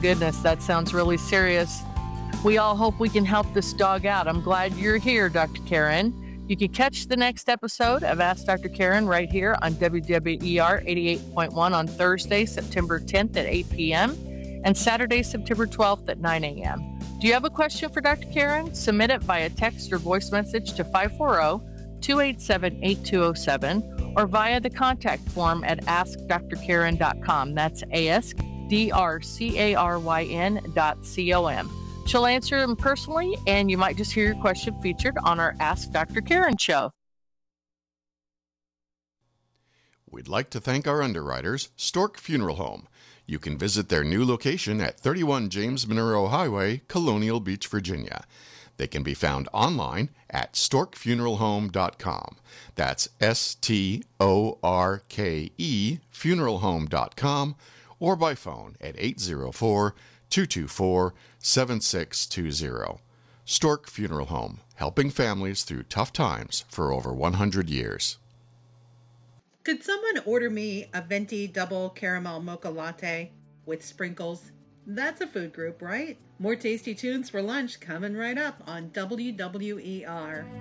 goodness, that sounds really serious. We all hope we can help this dog out. I'm glad you're here, Dr. Karen. You can catch the next episode of Ask Dr. Karen right here on WWER 88.1 on Thursday, September 10th at 8 p.m. and Saturday, September 12th at 9 a.m. Do you have a question for Dr. Karen? Submit it via text or voice message to 540-287-8207 or via the contact form at askdrkaren.com. That's ASKDRCARYN.com. She'll answer them personally, and you might just hear your question featured on our Ask Dr. Karen show. We'd like to thank our underwriters, Stork Funeral Home. You can visit their new location at 31 James Monroe Highway, Colonial Beach, Virginia. They can be found online at storkfuneralhome.com. That's STORKE funeralhome.com, or by phone at 804-224-7620. Stork Funeral Home, helping families through tough times for over 100 years. Could someone order me a venti double caramel mocha latte with sprinkles? That's a food group, right? More tasty tunes for lunch coming right up on WWER.